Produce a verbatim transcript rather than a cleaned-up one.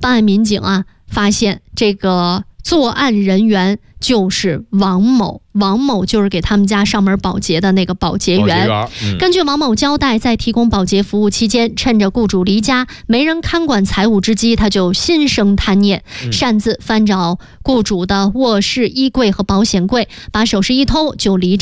办案民警啊发现这个作案人员就是王某，王某就是给他们家上门保洁的那个保洁员。 保洁员嗯、 根据王某交代，在提供保洁服务期间，趁着雇主离家没人看管财物之机，他就心生贪念， 嗯、 擅自翻找雇主的卧室衣柜和保险柜，把首饰一偷就离